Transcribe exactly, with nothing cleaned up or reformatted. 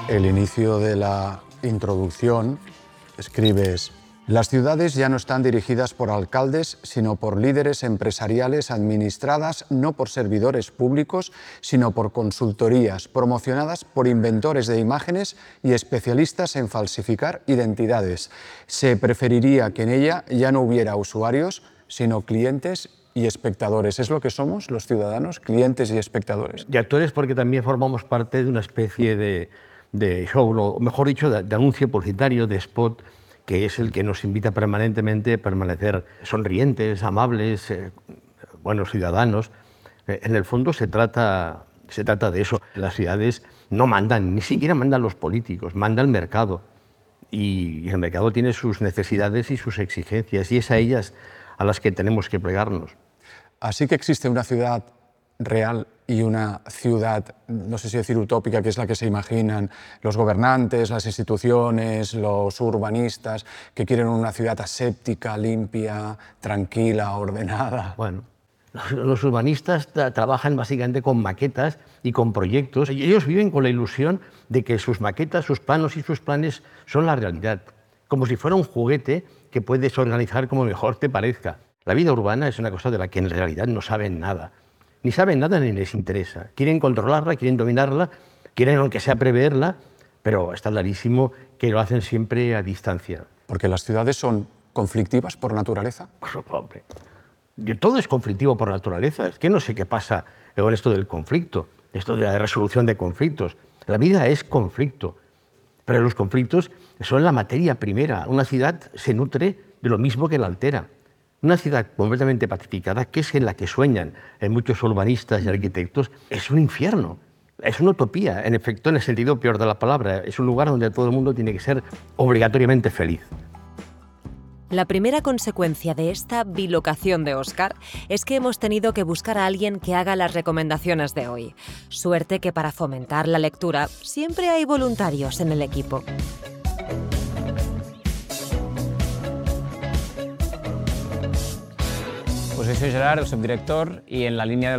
el inicio de la introducción escribes: las ciudades ya no están dirigidas por alcaldes, sino por líderes empresariales administradas no por servidores públicos, sino por consultorías promocionadas por inventores de imágenes y especialistas en falsificar identidades. Se preferiría que en ella ya no hubiera usuarios, sino clientes y espectadores. ¿Es lo que somos los ciudadanos, clientes y espectadores? Y actores, porque también formamos parte de una especie de, de show, o mejor dicho, de, de anuncio publicitario, de spot, que es el que nos invita permanentemente a permanecer sonrientes, amables, eh, buenos ciudadanos. Eh, en el fondo se trata, se trata de eso. Las ciudades no mandan, ni siquiera mandan los políticos, manda el mercado. Y el mercado tiene sus necesidades y sus exigencias, y es a ellas a las que tenemos que plegarnos. Así que existe una ciudad real y una ciudad, no sé si decir utópica, que es la que se imaginan los gobernantes, las instituciones, los urbanistas, que quieren una ciudad aséptica, limpia, tranquila, ordenada. Bueno, los urbanistas tra trabajan básicamente con maquetas y con proyectos, y ellos viven con la ilusión de que sus maquetas, sus planos y sus planes son la realidad, como si fuera un juguete que puedes organizar como mejor te parezca. La vida urbana es una cosa de la que en realidad no saben nada. Ni saben nada ni les interesa. Quieren controlarla, quieren dominarla, quieren aunque sea preverla, pero está clarísimo que lo hacen siempre a distancia. Porque las ciudades son conflictivas por naturaleza. Pues, hombre, todo es conflictivo por naturaleza. Es que no sé qué pasa con esto del conflicto, esto de la resolución de conflictos. La vida es conflicto, pero los conflictos son la materia primera. Una ciudad se nutre de lo mismo que la altera. Una ciudad completamente pacificada, que es en la que sueñan en muchos urbanistas y arquitectos, es un infierno, es una utopía, en efecto, en el sentido peor de la palabra. Es un lugar donde todo el mundo tiene que ser obligatoriamente feliz. La primera consecuencia de esta bilocación de Óscar es que hemos tenido que buscar a alguien que haga las recomendaciones de hoy. Suerte que para fomentar la lectura siempre hay voluntarios en el equipo. Pues soy Gerard, el subdirector, y en la línea de